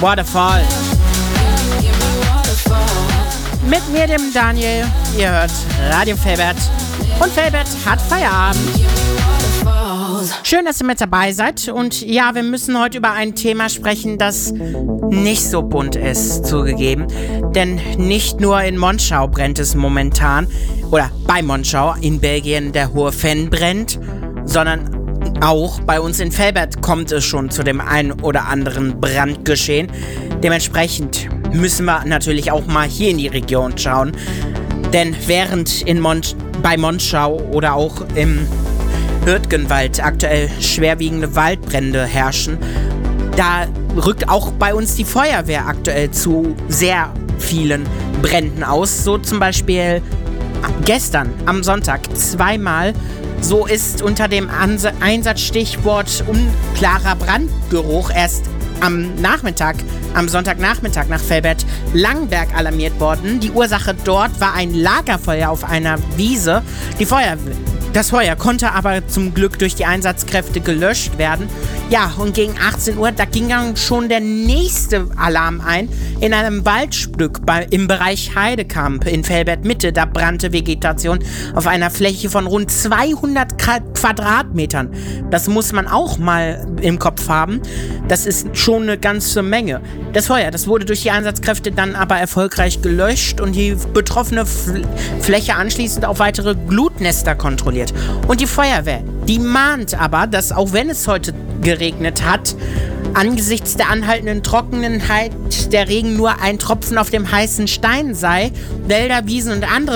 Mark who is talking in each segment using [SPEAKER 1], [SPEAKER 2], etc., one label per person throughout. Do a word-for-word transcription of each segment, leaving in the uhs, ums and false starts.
[SPEAKER 1] Waterfall. Mit mir, dem Daniel. Ihr hört Radio Felbert. Und Felbert hat Feierabend. Schön, dass ihr mit dabei seid. Und ja, wir müssen heute über ein Thema sprechen, das nicht so bunt ist, zugegeben. Denn nicht nur in Monschau brennt es momentan, oder bei Monschau in Belgien der Hohe Venn brennt, sondern auch bei uns in Velbert kommt es schon zu dem einen oder anderen Brandgeschehen. Dementsprechend müssen wir natürlich auch mal hier in die Region schauen. Denn während in Mon- bei Monschau oder auch im Hürtgenwald aktuell schwerwiegende Waldbrände herrschen, da rückt auch bei uns die Feuerwehr aktuell zu sehr vielen Bränden aus. So zum Beispiel gestern am Sonntag zweimal. So ist unter dem Ansa- Einsatzstichwort unklarer Brandgeruch erst am Nachmittag, am Sonntagnachmittag nach Velbert-Langenberg alarmiert worden. Die Ursache dort war ein Lagerfeuer auf einer Wiese. Die Feuerwehr Das Feuer konnte aber zum Glück durch die Einsatzkräfte gelöscht werden. Ja, und gegen achtzehn Uhr, da ging dann schon der nächste Alarm ein. In einem Waldstück bei, im Bereich Heidekamp in Velbert-Mitte, da brannte Vegetation auf einer Fläche von rund zweihundert Quadratmetern. Das muss man auch mal im Kopf haben. Das ist schon eine ganze Menge. Das Feuer, das wurde durch die Einsatzkräfte dann aber erfolgreich gelöscht und die betroffene F- Fläche anschließend auf weitere Glutnester kontrolliert. Und die Feuerwehr, die mahnt aber, dass auch wenn es heute geregnet hat, angesichts der anhaltenden Trockenheit der Regen nur ein Tropfen auf dem heißen Stein sei. Wälder, Wiesen und andere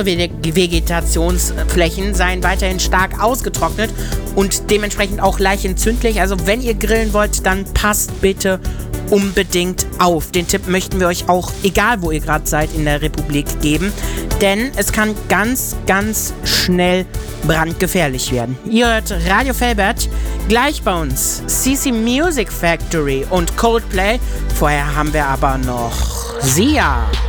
[SPEAKER 1] Vegetationsflächen seien weiterhin stark ausgetrocknet und dementsprechend auch leicht entzündlich. Also wenn ihr grillen wollt, dann passt bitte unbedingt auf. Den Tipp möchten wir euch auch, egal wo ihr gerade seid, in der Republik geben. Denn es kann ganz, ganz schnell brandgefährlich werden. Ihr hört Radio Velbert, gleich bei uns C C Music Factory und Coldplay. Vorher haben wir aber noch Sia.